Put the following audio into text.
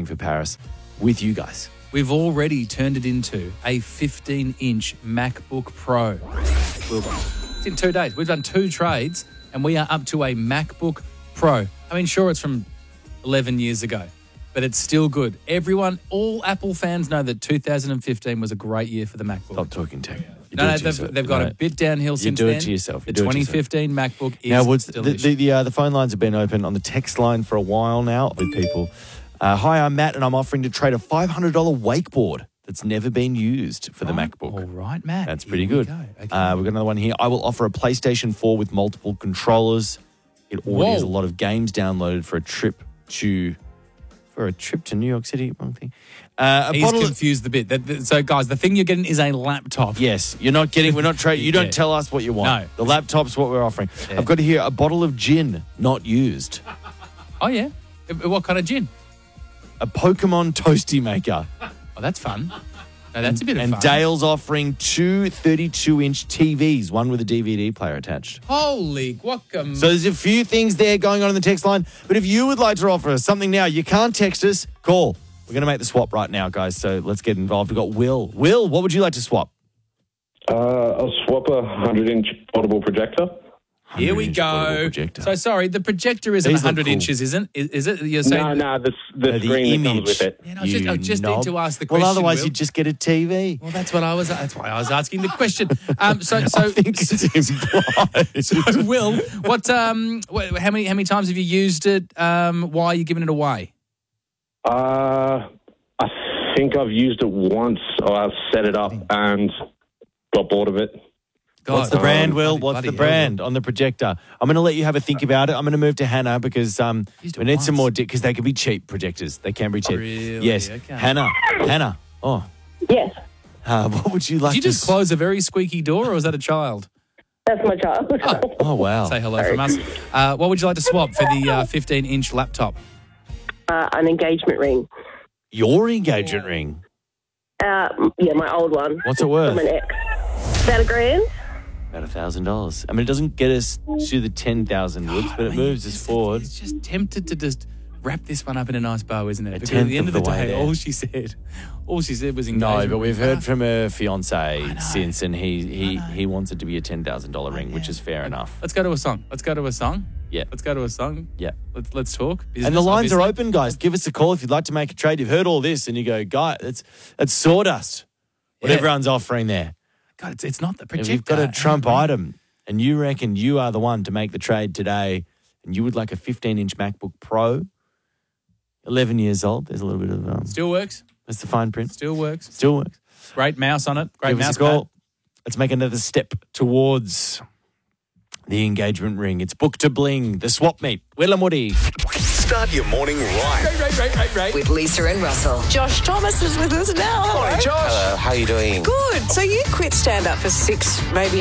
prepping for Paris with you guys. We've already turned it into a 15-inch MacBook Pro. It's in 2 days. We've done 2 trades, and we are up to a MacBook Pro. I mean, sure, it's from 11 years ago, but it's still good. Everyone, all Apple fans know that 2015 was a great year for the MacBook. Stop talking tech. They've got a bit downhill since then. You do it to yourself. The 2015 MacBook is now, delicious. the phone lines have been open on the text line for a while now with people. Hi, I'm Matt, and I'm offering to trade a $500 wakeboard that's never been used for the MacBook. All right, Matt. That's pretty good. Okay. We've got another one here. I will offer a PlayStation 4 with multiple controllers. It already has a lot of games downloaded for a trip to New York City. Wrong thing. He's confused the bit. So, guys, the thing you're getting is a laptop. Yes, you're not getting. We're not trading. You don't tell us what you want. No, the laptop's what we're offering. Yeah. I've got here a bottle of gin not used. Oh yeah, what kind of gin? A Pokemon toasty maker. Oh, that's fun. No, that's a bit of fun. And Dale's offering 2 32-inch TVs, one with a DVD player attached. Holy guacamole. So there's a few things there going on in the text line. But if you would like to offer us something now, you can't text us. Call. We're going to make the swap right now, guys. So let's get involved. We've got Will. Will, what would you like to swap? I'll swap a 100-inch portable projector. Here we go. So sorry, the projector isn't 100 inches, isn't? Is it? You're saying the screen that comes with it. Yeah, no, I just need to ask the question. Well, otherwise Will. you'd just get a TV. Well, that's why I was asking the question. I think it's implied. So Will, how many times have you used it? Why are you giving it away? I think I've used it once. I've set it up and got bored of it. God, what's the brand, Will? What's the brand on the projector? I'm going to let you have a think about it. I'm going to move to Hannah because we need some more because they can be cheap projectors. They can be cheap. Really? Yes. Okay. Hannah. Oh. Yes. What would you like Did you just close a very squeaky door or was that a child? That's my child. Oh wow. Say hello from us. What would you like to swap for the 15-inch laptop? An engagement ring. Your engagement ring? Yeah, my old one. What's it worth? From an ex. About $1,000. About $1,000. I mean, it doesn't get us to the 10,000 woods, but it moves us forward. It's just tempted to just wrap this one up in a nice bow, isn't it? Because at the end of the day, there. all she said was engagement. No, but we've heard from her fiance since, and he wants it to be a $10,000 ring, which is fair enough. Let's go to a song. Yeah. Let's go to a song. Yeah. Let's talk. Business, and the lines obviously. are open, guys. Give us a call if you'd like to make a trade. You've heard all this, and you go, guy, it's sawdust. What everyone's offering there. God, it's not the projector. If you've got a Trump item and you reckon you are the one to make the trade today and you would like a 15-inch MacBook Pro, 11 years old, there's a little bit of... Still works. That's the fine print. Still works. Great mouse on it. Great mouse mouse call. pad. Let's make another step towards the engagement ring. It's Book to Bling, the swap meet. Will and Woody. Start your morning right. With Lisa and Russell. Josh Thomas is with us now. Hello, Josh. Hello, how are you doing? Good. So you quit stand-up for 6, maybe